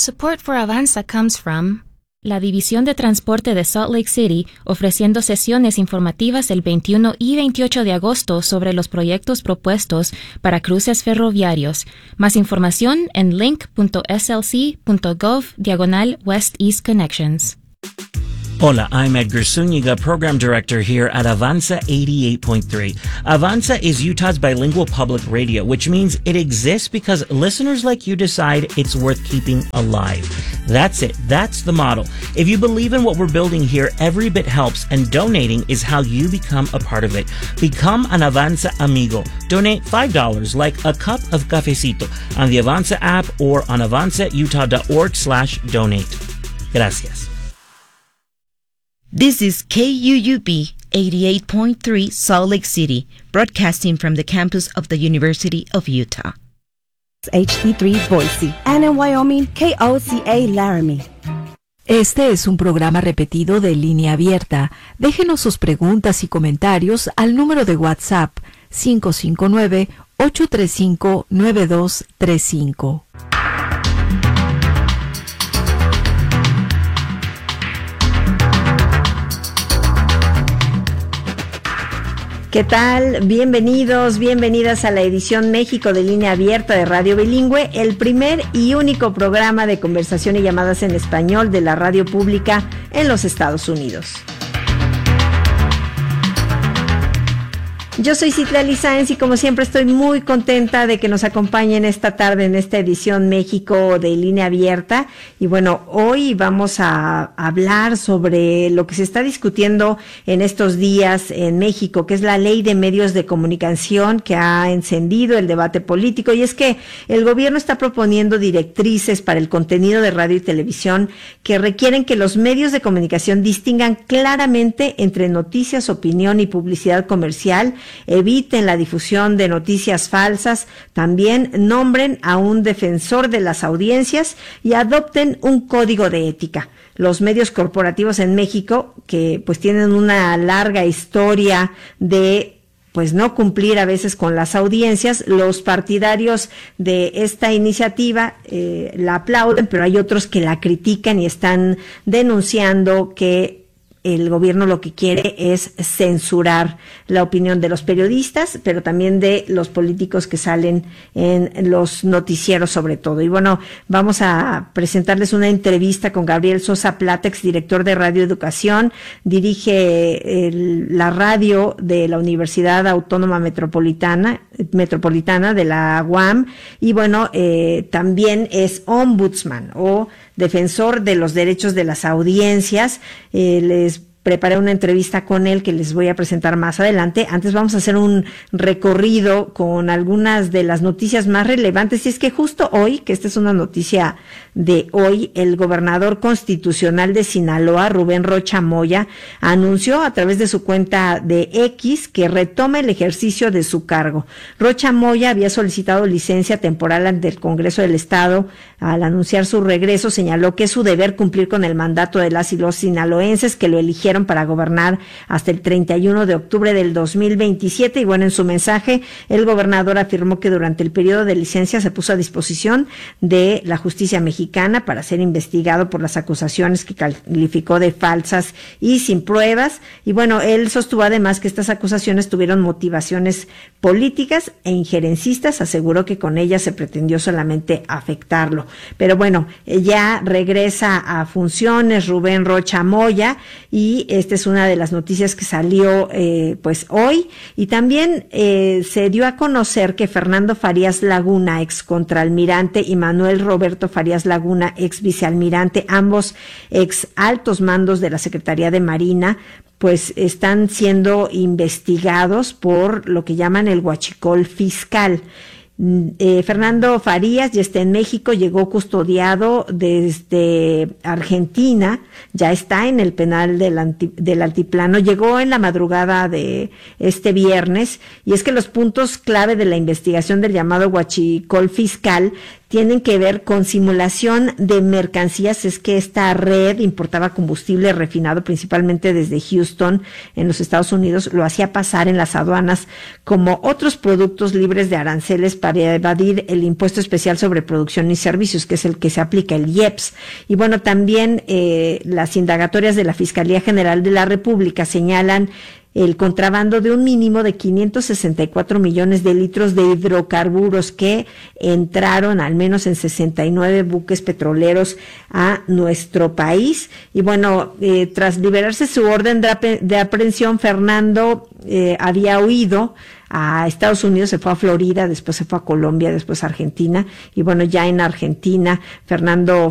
Support for Avanza comes from la División de Transporte de Salt Lake City, ofreciendo sesiones informativas el 21 y 28 de agosto sobre los proyectos propuestos para cruces ferroviarios. Más información en link.slc.gov/West East Connections. Hola, I'm Edgar Zúñiga, Program Director here at Avanza 88.3. Avanza is Utah's bilingual public radio, which means it exists because listeners like you decide it's worth keeping alive. That's it. That's the model. If you believe in what we're building here, every bit helps, and donating is how you become a part of it. Become an Avanza amigo. Donate $5, like a cup of cafecito, on the Avanza app or on avanzautah.org/donate. Gracias. This is KUUB 88.3 Salt Lake City, broadcasting from the campus of the University of Utah. HD3 Boise, and in Wyoming, KOCA Laramie. Este es un programa repetido de Línea Abierta. Déjenos sus preguntas y comentarios al número de WhatsApp 559-835-9235. ¿Qué tal? Bienvenidos, bienvenidas a la edición México de Línea Abierta de Radio Bilingüe, el primer y único programa de conversación y llamadas en español de la radio pública en los Estados Unidos. Yo soy Citlali Sáenz y como siempre estoy muy contenta de que nos acompañen esta tarde en esta edición México de Línea Abierta. Y bueno, hoy vamos a hablar sobre lo que se está discutiendo en estos días en México, que es la Ley de Medios de Comunicación que ha encendido el debate político. Y es que el gobierno está proponiendo directrices para el contenido de radio y televisión que requieren que los medios de comunicación distingan claramente entre noticias, opinión y publicidad comercial, eviten la difusión de noticias falsas, también nombren a un defensor de las audiencias y adopten un código de ética. Los medios corporativos en México, que pues tienen una larga historia de pues no cumplir a veces con las audiencias, los partidarios de esta iniciativa la aplauden, pero hay otros que la critican y están denunciando que el gobierno lo que quiere es censurar la opinión de los periodistas, pero también de los políticos que salen en los noticieros sobre todo. Y bueno, vamos a presentarles una entrevista con Gabriel Sosa Plata, exdirector de Radio Educación, dirige la radio de la Universidad Autónoma Metropolitana de la UAM, y bueno, también es ombudsman o defensor de los derechos de las audiencias. Les preparé una entrevista con él que les voy a presentar más adelante. Antes vamos a hacer un recorrido con algunas de las noticias más relevantes. Y es que justo hoy, que esta es una noticia de hoy, el gobernador constitucional de Sinaloa, Rubén Rocha Moya, anunció a través de su cuenta de X que retoma el ejercicio de su cargo. Rocha Moya había solicitado licencia temporal ante el Congreso del Estado. Al anunciar su regreso, señaló que es su deber cumplir con el mandato de las y los sinaloenses que lo eligieron para gobernar hasta el 31 de octubre del 2027. Y bueno, en su mensaje, el gobernador afirmó que durante el periodo de licencia se puso a disposición de la justicia mexicana para ser investigado por las acusaciones que calificó de falsas y sin pruebas. Y bueno, él sostuvo además que estas acusaciones tuvieron motivaciones políticas e injerencistas. Aseguró que con ellas se pretendió solamente afectarlo. Pero bueno, ya regresa a funciones Rubén Rocha Moya, y esta es una de las noticias que salió pues hoy. Y también se dio a conocer que Fernando Farías Laguna, ex contraalmirante, y Manuel Roberto Farías Laguna, ex vicealmirante, ambos ex altos mandos de la Secretaría de Marina, pues están siendo investigados por lo que llaman el huachicol fiscal. Fernando Farías ya está en México, llegó custodiado desde Argentina, ya está en el penal del Altiplano, llegó en la madrugada de este viernes. Y es que los puntos clave de la investigación del llamado huachicol fiscal tienen que ver con simulación de mercancías. Es que esta red importaba combustible refinado principalmente desde Houston, en los Estados Unidos, lo hacía pasar en las aduanas como otros productos libres de aranceles para evadir el impuesto especial sobre producción y servicios, que es el que se aplica, el IEPS. Y bueno, también las indagatorias de la Fiscalía General de la República señalan el contrabando de un mínimo de 564 millones de litros de hidrocarburos que entraron al menos en 69 buques petroleros a nuestro país. Y bueno, tras liberarse su orden de aprehensión, Fernando había huido a Estados Unidos, se fue a Florida, después se fue a Colombia, después a Argentina. Y bueno, ya en Argentina, Fernando